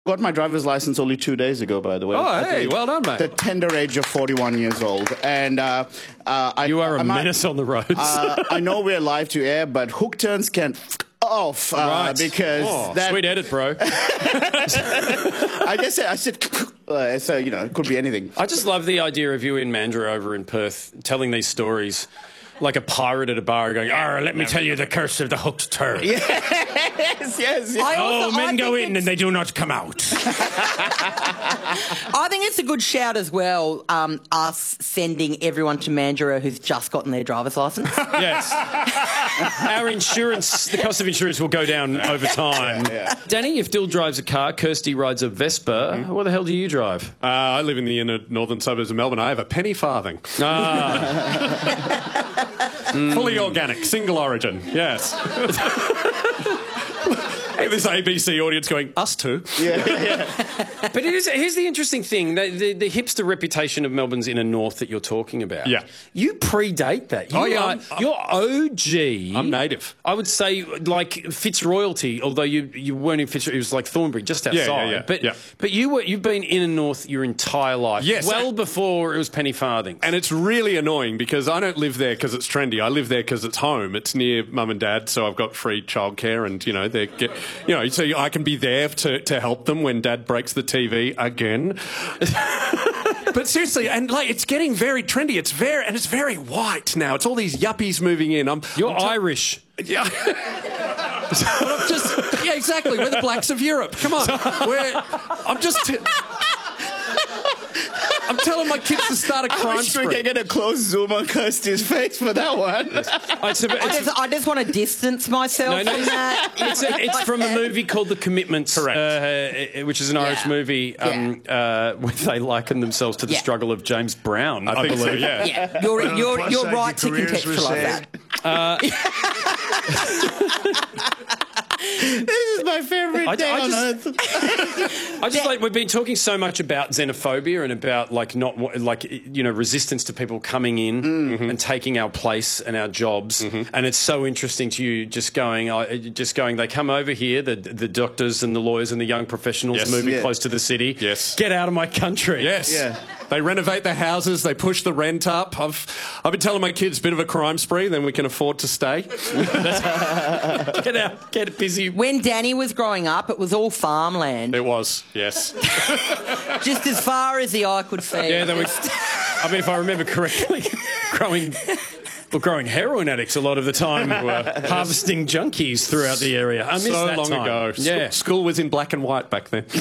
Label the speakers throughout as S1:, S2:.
S1: Got my driver's license only 2 days ago, by the way.
S2: Oh, hey, well done, mate.
S1: The tender age of 41 years old. And
S2: you are a menace on the roads.
S1: I know we're live to air, but hook turns can off
S2: right.
S1: because that...
S2: Sweet edit, bro.
S1: I guess I said... so, you know, it could be anything.
S2: I just love the idea of you in Mandurah over in Perth telling these stories like a pirate at a bar going, let me tell you the curse of the hooked turd.
S1: Yes.
S2: Men go in and they do not come out.
S3: I think it's a good shout as well, us sending everyone to Mandurah who's just gotten their driver's licence.
S2: Yes. Our insurance, the cost of insurance will go down over time.
S1: Yeah.
S2: Danny, if Dill drives a car, Kirsty rides a Vespa, what the hell do you drive?
S4: I live in the inner northern suburbs of Melbourne. I have a penny farthing. Fully organic, single origin, yes. This ABC audience going, us too.
S1: Yeah.
S2: But here's the interesting thing, the hipster reputation of Melbourne's inner north that you're talking about.
S4: Yeah.
S2: You predate that. You're OG.
S4: I'm native.
S2: I would say like Fitzroyalty, although you weren't in Fitzroyalty, it was like Thornbury, just outside.
S4: Yeah.
S2: But you've been inner north your entire life.
S4: Yes.
S2: Well before it was penny farthing.
S4: And it's really annoying because I don't live there because it's trendy. I live there because it's home. It's near mum and dad, so I've got free childcare and, so I can be there to help them when dad breaks the TV again. But seriously, and it's getting very trendy. It's very white now. It's all these yuppies moving in.
S2: You're Irish.
S4: Yeah. Exactly. We're the blacks of Europe. Come on. I'm telling my kids to start a crime spree.
S1: We can get a close zoom on Kirsty's face for that one.
S3: I just want to distance myself from that.
S2: It's from a movie called The Commitments,
S4: correct?
S2: Which is an Irish movie where they liken themselves to the struggle of James Brown. I
S4: think
S2: believe.
S4: so. Yeah.
S3: You're right to contextualise that.
S1: This is my favourite day on earth.
S2: I just we've been talking so much about xenophobia and about resistance to people coming in and taking our place and our jobs, and it's so interesting to you just going. They come over here, the doctors and the lawyers and the young professionals moving close to the city.
S4: Yes,
S2: get out of my country.
S4: Yes,
S1: yeah.
S4: They renovate their houses. They push the rent up. I've been telling my kids, bit of a crime spree, then we can afford to stay.
S2: Get out, get busy.
S3: When Danny was growing up, it was all farmland.
S4: It was, yes.
S3: Just as far as the eye could see.
S2: Yeah, if I remember correctly, growing heroin addicts a lot of the time, harvesting junkies throughout the area. I miss that
S4: long
S2: time.
S4: ago.
S2: Yeah.
S4: School was in black and white back then.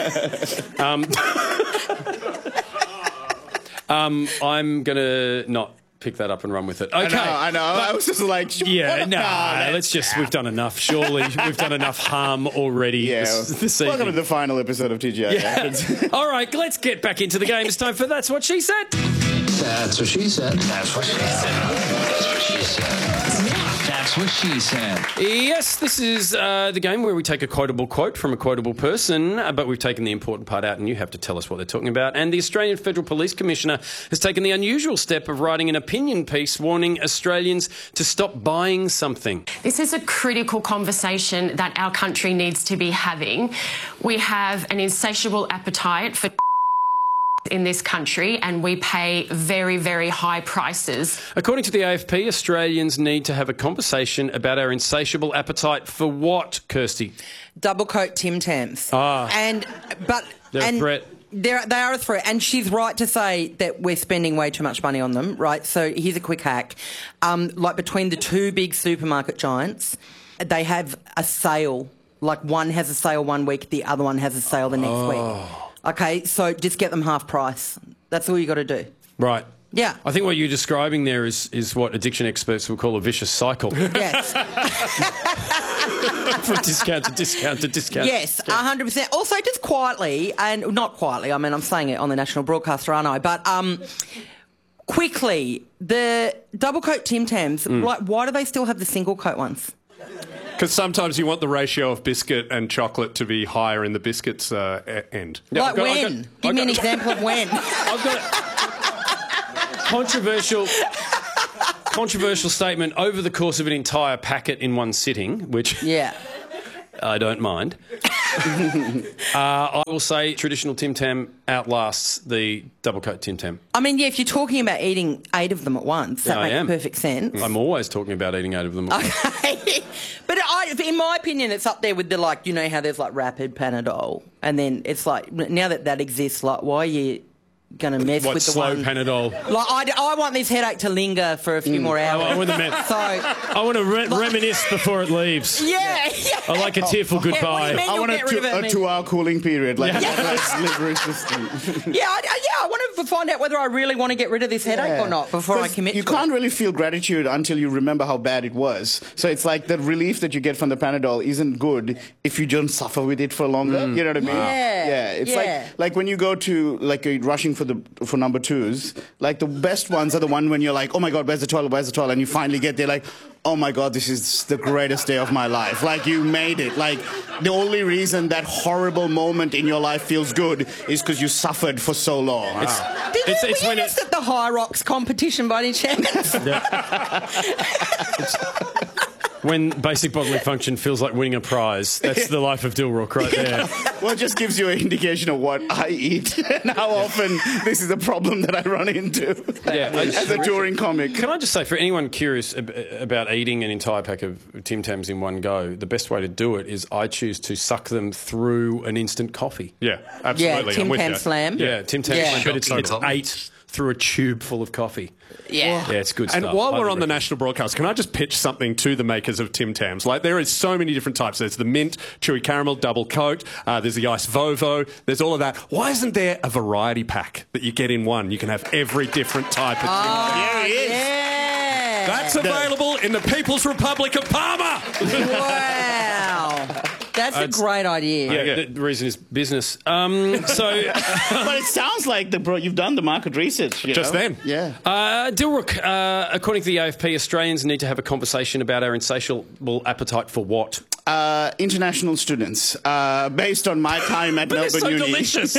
S2: I'm going to not pick that up and run with it. Okay.
S1: I know. I was just like...
S2: we've done enough. Surely we've done enough harm already this evening.
S1: Welcome to the final episode of TGI.
S2: All right, let's get back into the game. It's time for That's What She Said.
S5: That's what she said. That's what she said. That's what she said. That's what she said.
S2: Yes, this is the game where we take a quotable quote from a quotable person, but we've taken the important part out and you have to tell us what they're talking about. And the Australian Federal Police Commissioner has taken the unusual step of writing an opinion piece warning Australians to stop buying something.
S6: This is a critical conversation that our country needs to be having. We have an insatiable appetite for in this country and we pay very, very high prices.
S2: According to the AFP, Australians need to have a conversation about our insatiable appetite for what, Kirsty?
S3: Double coat Tim Tams.
S2: They're a threat.
S3: They are a threat, and she's right to say that we're spending way too much money on them, right? So here's a quick hack. Between the two big supermarket giants, they have a sale. Like one has a sale one week, the other one has a sale the next week. Okay, so just get them half price. That's all you got to do.
S2: Right.
S3: Yeah.
S2: I think what you're describing there is what addiction experts will call a vicious cycle.
S3: Yes.
S2: From discount to discount to discount.
S3: Yes, 100%. Also, just quietly, and not quietly, I mean, I'm saying it on the national broadcaster, aren't I? But quickly, the double coat Tim Tams, why do they still have the single coat ones?
S4: Because sometimes you want the ratio of biscuit and chocolate to be higher in the biscuit's end.
S3: Like when? Give me an example of when.
S2: I've got controversial statement over the course of an entire packet in one sitting, which I don't mind. I will say traditional Tim Tam outlasts the double coat Tim Tam.
S3: I mean, yeah, if you're talking about eating 8 of them at once, that
S2: I
S3: makes
S2: am.
S3: perfect sense.
S2: I'm always talking about eating 8 of them.
S3: Okay. But in my opinion, it's up there with the, like, you know how there's, like, rapid Panadol, and then it's like, now that exists, like, why are you going to mess
S2: What,
S3: with the
S2: slow
S3: one...
S2: Panadol?
S3: Like, I want this headache to linger for a few more hours.
S2: I want
S3: So,
S2: to reminisce before it leaves.
S3: yeah.
S2: I like a tearful
S3: Yeah, what do
S2: goodbye.
S3: you mean
S1: I
S3: you'll
S1: want
S3: get rid of it,
S1: a
S3: mate?
S1: 2-hour cooling period. Like, that's liver system.
S3: I want to find out whether I really want to get rid of this headache or not before I
S1: 'Cause
S3: commit
S1: you
S3: to it.
S1: can't really feel gratitude until you remember how bad it was. So it's like the relief that you get from the Panadol isn't good if you don't suffer with it for longer. You know what I mean?
S3: Yeah.
S1: It's
S3: Yeah.
S1: like when you go to like rushing for number 2s, like the best ones are the one when you're like, oh my God, where's the toilet? And you finally get there like, oh my God, this is the greatest day of my life. Like, you made it. Like, the only reason that horrible moment in your life feels good is because you suffered for so long.
S3: Were you just at the High Rocks competition by any chance?
S2: When basic bodily function feels like winning a prize. That's the life of Dilrook right there.
S1: Well, it just gives you an indication of what I eat and how often this is a problem that I run into as a touring comic.
S2: Can I just say, for anyone curious about eating an entire pack of Tim Tams in one go, the best way to do it is I choose to suck them through an instant coffee.
S4: Yeah, absolutely.
S3: Tim
S4: I'm with
S3: Tam
S4: you.
S3: Slam.
S2: Yeah, Tim Tam
S3: Yeah.
S2: Slam, but it's
S4: Totally.
S2: 8 through a tube full of coffee.
S3: Yeah.
S2: Yeah, it's good
S4: And
S2: stuff.
S4: while
S2: Highly
S4: we're on the
S2: recommend.
S4: national broadcast, can I just pitch something to the makers of Tim Tams? Like, there is so many different types. There's the mint, chewy caramel, double coat. There's the ice Vovo. There's all of that. Why isn't there a variety pack that you get in one? You can have every different type of Tim Tam.
S1: There it is.
S3: Yeah.
S4: That's available in the People's Republic of Palma.
S3: Wow. That's a great idea.
S2: Yeah, the reason is business. So,
S1: But it sounds like you've done the market research. You
S4: Just
S1: know?
S4: then.
S1: Yeah.
S2: Dilrook, according to the AFP, Australians need to have a conversation about our insatiable appetite for what?
S1: International students, based on my time at
S2: But
S1: Melbourne
S2: it's so
S1: Uni.
S2: delicious.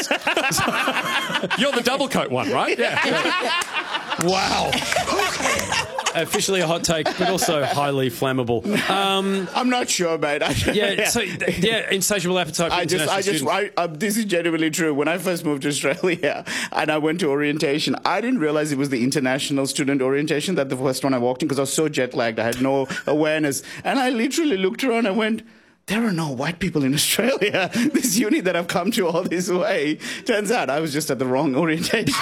S4: You're the double coat one, right? Yeah.
S2: Wow. Officially a hot take, but also highly flammable.
S1: I'm not sure, mate.
S2: Insatiable appetite for international students.
S1: This is genuinely true. When I first moved to Australia and I went to orientation, I didn't realize it was the international student orientation that the first one I walked in because I was so jet lagged. I had no awareness. And I literally looked around and went, there are no white people in Australia. This uni that I've come to all this way. Turns out I was just at the wrong orientation.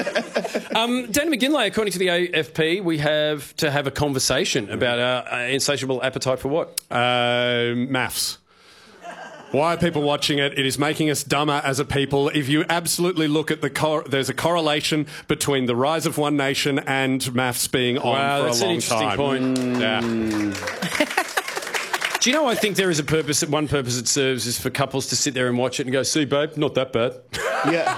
S2: Danny McGinley, according to the AFP, we have to have a conversation about our insatiable appetite for what?
S4: Maths. Why are people watching it? It is making us dumber as a people. If you absolutely look at there's a correlation between the rise of One Nation and maths being on
S2: Wow,
S4: for
S2: that's
S4: a long
S2: an interesting
S4: time.
S2: point.
S4: Yeah.
S2: Do you know, I think there is a purpose. One purpose it serves is for couples to sit there and watch it and go, see, babe, not that bad.
S1: Yeah.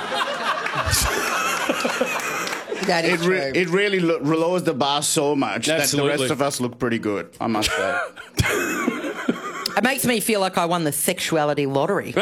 S3: That is true.
S1: It really lowers the bar so much that the
S2: Absolutely.
S1: rest of us look pretty good, I must say.
S3: It makes me feel like I won the sexuality lottery.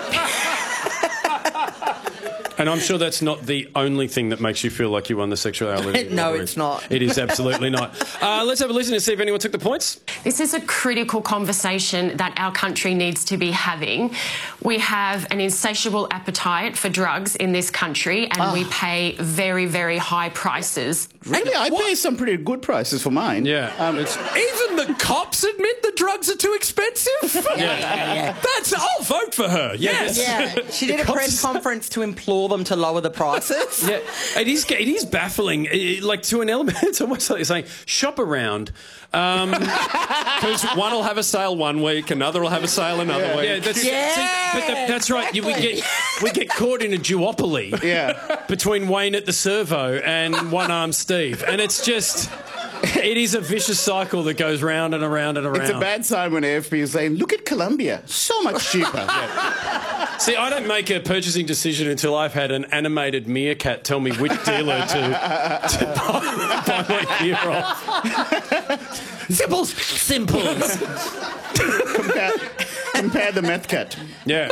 S2: And I'm sure that's not the only thing that makes you feel like you won the sexuality.
S3: No,
S2: lottery.
S3: it's not.
S2: It is absolutely not. Let's have a listen and see if anyone took the points.
S6: This is a critical conversation that our country needs to be having. We have an insatiable appetite for drugs in this country and we pay very, very high prices.
S1: Really? I pay some pretty good prices for mine.
S2: Yeah.
S4: Even the cops admit the drugs are too expensive.
S3: Yeah.
S4: I'll vote for her. Yes.
S3: Yeah. She did a press conference to implore them to lower the prices.
S2: Yeah, it is baffling. Like, to an element, it's almost like you're saying, shop around.
S4: Because one will have a sale one week, another will have a sale another week.
S2: Yeah, that's,
S3: Yeah,
S2: see, but that's right. We get caught in a duopoly
S1: Yeah.
S2: between Wayne at the servo and one-armed Steve, and it's just. It is a vicious cycle that goes round and around and around.
S1: It's a bad sign when AFP is saying, look at Colombia, so much cheaper.
S2: See, I don't make a purchasing decision until I've had an animated meerkat tell me which dealer to buy my gear off. Simples.
S1: Compare the meth cat.
S2: Yeah.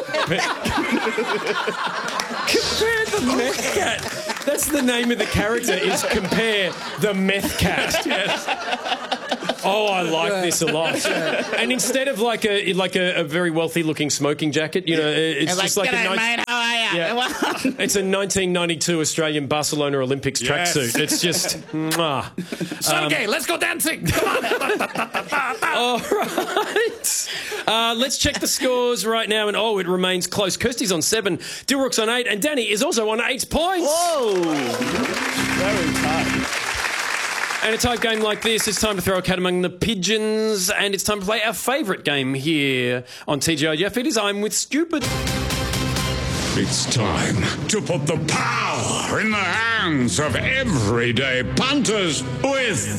S2: Compare the meth cat. That's the name of the character, is Compare the Meth Cat. Yes. Oh, I like this a lot. And instead of like a very wealthy looking smoking jacket, you know, it's just like
S1: "G'day, mate, how are you?"
S2: Yeah. It's a 1992 Australian Barcelona Olympics tracksuit. It's just mwah.
S4: Okay, let's go dancing. Come on.
S2: All right. Let's check the scores right now, and it remains close. Kirsty's on 7, Dilrook's on 8, and Danny is also on 8 points.
S1: Whoa! Very tight.
S2: And a tight game like this, it's time to throw a cat among the pigeons, and it's time to play our favourite game here on TGIF. It is I'm with Stupid.
S7: It's time to put the power in the hands of everyday punters with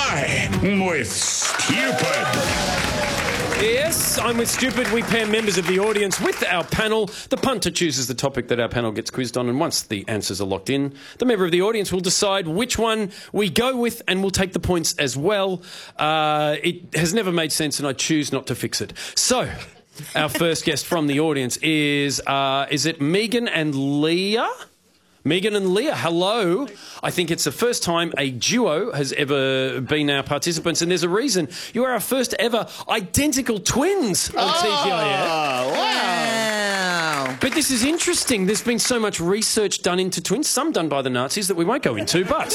S7: Stupid.
S2: Yes, I'm with Stupid. We pair members of the audience with our panel. The punter chooses the topic that our panel gets quizzed on, and once the answers are locked in, the member of the audience will decide which one we go with, and we'll take the points as well. It has never made sense, and I choose not to fix it. So, our first guest from the audience is it Megan and Leah? Megan and Leah, hello. I think it's the first time a duo has ever been our participants, and there's a reason. You are our first ever identical twins on TGIF.
S3: Wow.
S2: But this is interesting. There's been so much research done into twins, some done by the Nazis that we won't go into, but...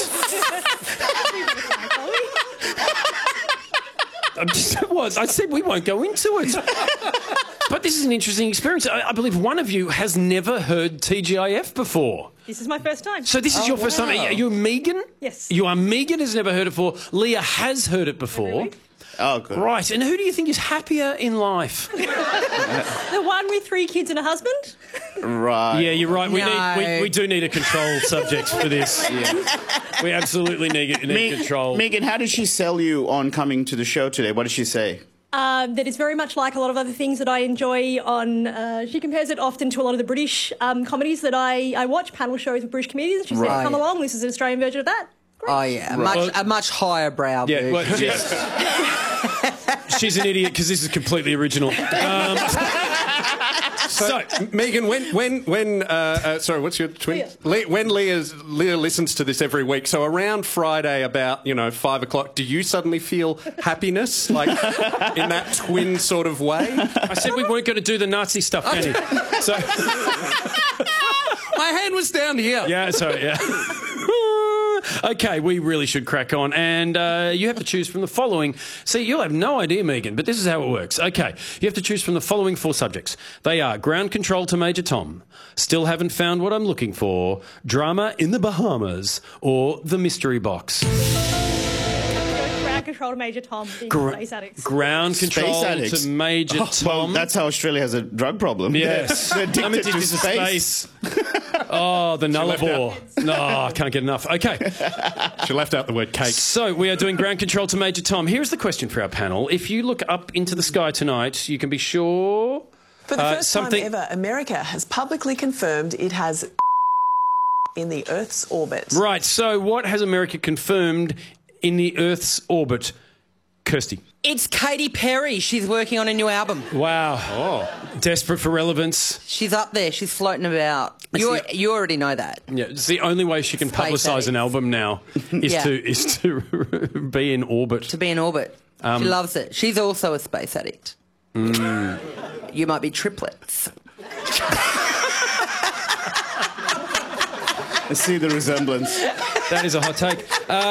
S2: I said we won't go into it. But this is an interesting experience. I believe one of you has never heard TGIF before.
S8: This is my first time.
S2: So this is your first time. Are you Megan?
S8: Yes.
S2: You are Megan, has never heard it before. Leah has heard it before.
S8: Really?
S1: Oh, good.
S2: Right. And who do you think is happier in life?
S8: The one with 3 kids and a husband?
S1: Right.
S2: Yeah, you're right.
S3: No.
S2: We do need a control subject for this. Yeah. We absolutely need control.
S1: Megan, how did she sell you on coming to the show today? What did she say?
S8: That is very much like a lot of other things that I enjoy on... she compares it often to a lot of the British comedies that I watch, panel shows with British comedians. She said,
S3: Right.
S8: come along, this is an Australian version of that. Great.
S3: Oh, yeah. A much higher brow
S2: Yeah,
S3: version.
S2: well, she's an idiot because this is completely original.
S4: So, Megan, sorry, what's your twin? When Leah listens to this every week, so around Friday about 5 o'clock, do you suddenly feel happiness, like in that twin sort of way?
S2: I said we weren't going to do the Nazi stuff, Danny. So
S4: my hand was down here.
S2: yeah, sorry, yeah. Okay, we really should crack on. And you have to choose from the following. See, you'll have no idea, Megan, but this is how it works. Okay, you have to choose from the following 4 subjects. They are ground control to Major Tom, still haven't found what I'm looking for, drama in the Bahamas, or the mystery box.
S8: Ground control to Major Tom, being space addicts.
S2: Ground control
S1: Space addicts.
S2: to Major
S1: Well,
S2: Tom.
S1: that's how Australia has a drug problem.
S2: Yes.
S1: They're
S2: I'm
S1: addicted to
S2: addicted to
S1: space.
S2: Oh, the Nullarbor. No, I can't get enough. Okay.
S4: She left out the word cake.
S2: So we are doing ground control to Major Tom. Here's the question for our panel. If you look up into the sky tonight, you can be sure...
S9: For the first
S2: something...
S9: time ever, America has publicly confirmed it has in the Earth's orbit.
S2: Right, so what has America confirmed in the Earth's orbit? Kirsty.
S3: It's Katy Perry. She's working on a new album.
S2: Wow. Oh. Desperate for relevance.
S3: She's up there. She's floating about. You already know that.
S2: Yeah, it's the only way she can
S3: Space
S2: publicise
S3: addicts.
S2: an album now is
S3: Yeah.
S2: to be in orbit.
S3: To be in orbit. She loves it. She's also a space addict. You might be triplets.
S1: I see the resemblance.
S2: That is a hot take.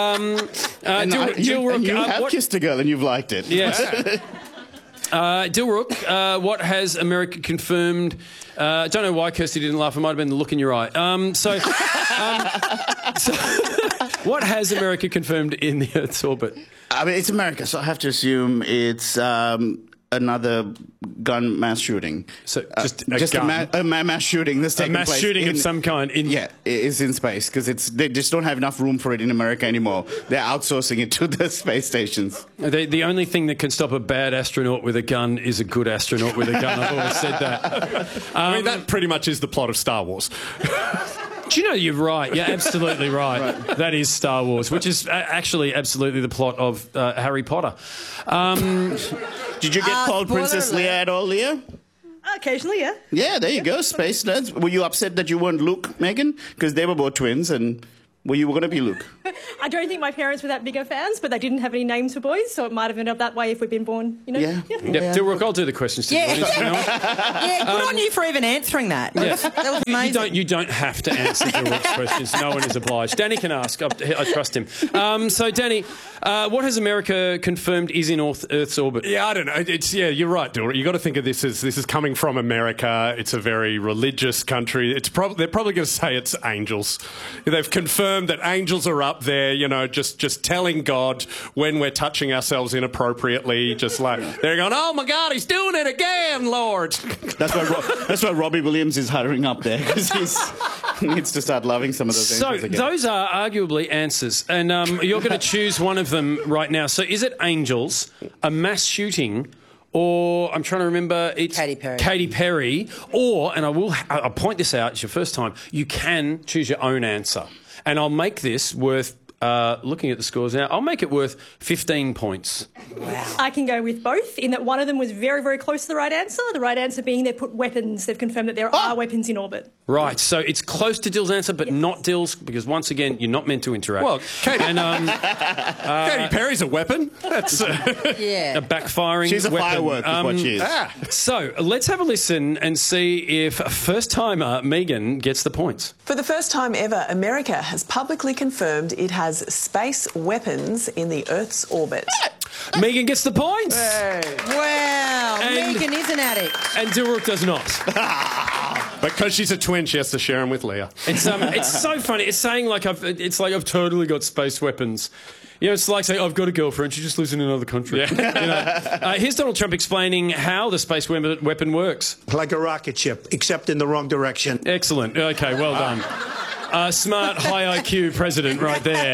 S1: You have kissed a girl and you've liked it.
S2: Yes. Dilrook, what has America confirmed? I don't know why Kirsty didn't laugh. It might have been the look in your eye. So what has America confirmed in the Earth's orbit?
S1: I mean, it's America, so I have to assume it's another gun mass shooting.
S2: So just
S1: a mass shooting that's taking
S2: mass
S1: place
S2: shooting of some kind.
S1: Is in space because they just don't have enough room for it in America anymore. They're outsourcing it to the space stations.
S2: The only thing that can stop a bad astronaut with a gun is a good astronaut with a gun. I've always said that.
S4: I mean, that pretty much is the plot of Star Wars.
S2: Do you know, you're right. You're absolutely right. That is Star Wars, which is actually absolutely the plot of Harry Potter.
S1: Did you get called Princess Leia at all, Leah?
S8: Occasionally, yeah.
S1: Yeah, there you go, space nerds. Were you upset that you weren't Luke, Megan? Because they were both twins, and you were going to be Luke.
S8: I don't think my parents were that big of fans, but they didn't have any names for boys, so it might have ended up that way if we'd been born, you know?
S1: Yeah.
S2: Yep, Dilrook, I'll do the questions to
S3: Yeah.
S2: the audience.
S3: Yeah, good on you for even answering that. That was amazing.
S2: You don't have to answer Dilrook's questions. No one is obliged. Danny can ask. I trust him. So, Danny, what has America confirmed is in Earth's orbit?
S4: Yeah, I don't know. You're right, Dilrook. You got to think of this as this is coming from America. It's a very religious country. They're probably going to say it's angels. They've confirmed that angels are up there, just telling God when we're touching ourselves inappropriately, just like they're going, oh my God, he's doing it again, Lord.
S1: That's why Robbie Williams is hiring up there, because he needs to start loving some of those
S2: So
S1: angels again.
S2: those are arguably answers, and you're going to choose one of them right now. So is it angels, a mass shooting, or I'm trying to remember, it's Katy Perry, or, and I'll point this out, it's your first time, you can choose your own answer. And I'll make this worth, looking at the scores now, I'll make it worth 15 points.
S3: Wow.
S8: I can go with both, in that one of them was very, very close to the right answer. The right answer being they've put weapons. They've confirmed that there are weapons in orbit.
S2: Right, so it's close to Dill's answer, but not Dill's, because once again, you're not meant to interact.
S4: Well, Katy Perry's a weapon. That's
S2: a backfiring
S1: She's a
S2: weapon.
S1: firework, is what she is.
S2: So let's have a listen and see if first-timer Megan gets the points.
S9: For the first time ever, America has publicly confirmed it has space weapons in the Earth's orbit.
S2: Megan gets the points.
S3: Wow.
S2: And-
S3: Megan is an addict.
S2: And Dilrook does not.
S4: because she's a twin, she has to share them with Leah.
S2: It's so funny. It's saying like I've totally got space weapons. It's like saying I've got a girlfriend. She just lives in another country. Yeah. Here's Donald Trump explaining how the space weapon works.
S10: Like a rocket ship, except in the wrong direction.
S2: Excellent. Okay, well done. Smart, high IQ president right there.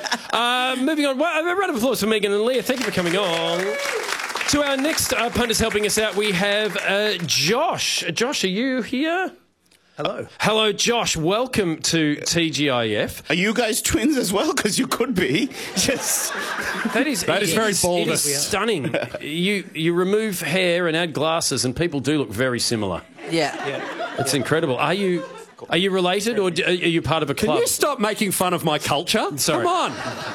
S2: Moving on. Well, a round of applause for Megan and Leah. Thank you for coming on. To our next punters helping us out, we have Josh. Josh, are you here?
S11: Hello.
S2: Hello, Josh. Welcome to TGIF.
S1: Are you guys twins as well? Because you could be. Just
S2: that is very bold. It is stunning. You remove hair and add glasses, and people do look very similar.
S3: Yeah.
S2: It's incredible. Are you related, or are you part of a club?
S4: Can you stop making fun of my culture?
S2: Sorry.
S4: Come on.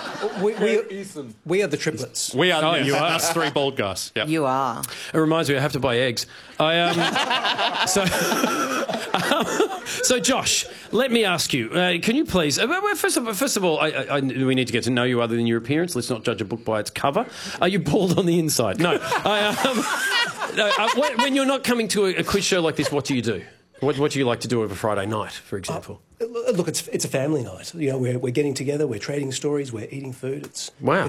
S11: We are the triplets.
S4: We are.
S2: You are.
S4: Us three bald guys. Yep.
S3: You are.
S2: It reminds me, I have to buy eggs. So Josh, let me ask you. Can you please? First of all, we need to get to know you other than your appearance. Let's not judge a book by its cover. Are you bald on the inside? No. When you're not coming to a quiz show like this, what do you do? What do you like to do over a Friday night, for example?
S11: Look, it's a family night. We're getting together, we're trading stories, we're eating food. It's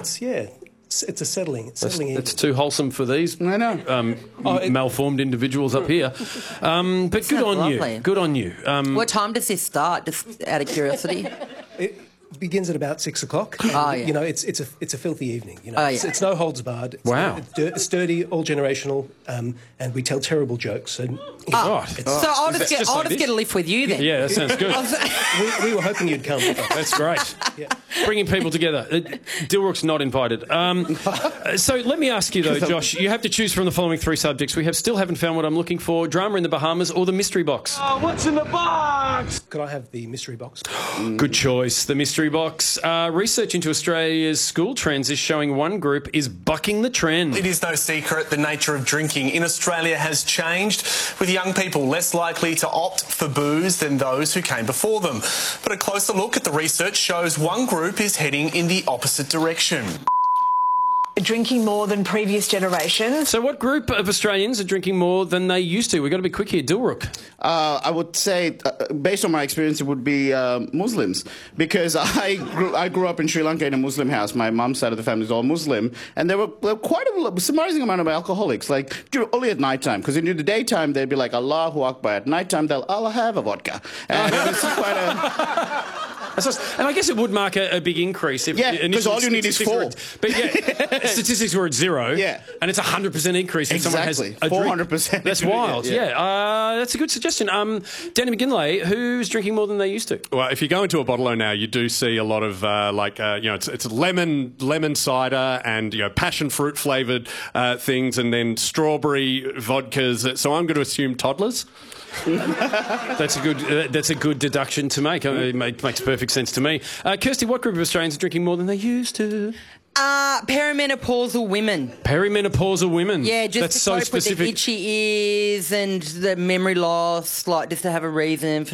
S11: a settling evening.
S2: It's too wholesome for these
S1: I know.
S2: malformed individuals up here. But good on
S3: lovely.
S2: you. Good on you.
S3: What time does this start, just out of curiosity?
S11: It begins at about 6 o'clock.
S3: Oh, yeah.
S11: It's a filthy evening.
S3: Oh,
S11: It's no holds barred.
S2: Wow.
S11: It's dirty, all generational, and we tell terrible jokes. And
S3: So I'll just get a lift with you then.
S2: Yeah, that sounds good.
S11: we were hoping you'd come.
S2: That's great. Bringing people together. Dilrook's not invited. So let me ask you, though, Josh, you have to choose from the following three subjects. We still haven't found what I'm looking for. Drama in the Bahamas or the mystery box?
S11: What's in the box? Could I have the mystery box?
S2: Good choice. The mystery box. Research into Australia's school trends is showing one group is bucking the trend.
S12: It is no secret the nature of drinking in Australia has changed, with young people less likely to opt for booze than those who came before them. But a closer look at the research shows one group is heading in the opposite direction.
S13: Drinking more than previous generations.
S2: So what group of Australians are drinking more than they used to? We've got to be quick here. Dilrook.
S1: I would say, based on my experience, it would be Muslims, because I grew up in Sri Lanka in a Muslim house. My mum's side of the family is all Muslim, and there were quite a surprising amount of alcoholics, like only at night time, because in the daytime they'd be like Allahu Akbar. At night time I'll have a vodka. And it was quite a...
S2: And I guess it would mark a big increase. If
S1: because all you need is 4.
S2: But statistics were at 0.
S1: Yeah.
S2: And it's a 100% increase if someone has a drink.
S1: 400%.
S2: That's wild. That's a good suggestion. Danny McGinlay, who's drinking more than they used to?
S4: Well, if you go into a bottle-o now, you do see a lot of it's lemon cider and passion fruit flavoured things, and then strawberry vodkas. So I'm going to assume toddlers.
S2: That's a good deduction to make. It makes perfect sense to me. Kirsty, what group of Australians are drinking more than they used to?
S3: Perimenopausal women.
S2: Perimenopausal women.
S3: Yeah, just
S2: That's
S3: to
S2: so
S3: cope
S2: specific.
S3: with the itchy ears and the memory loss, like just to have a reason for